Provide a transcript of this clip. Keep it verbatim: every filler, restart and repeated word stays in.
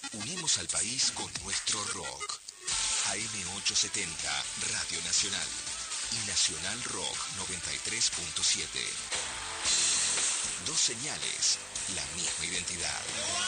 Unimos al país con nuestro rock. A M ochocientos setenta, Radio Nacional. Y Nacional Rock noventa y tres punto siete. Dos señales, la misma identidad.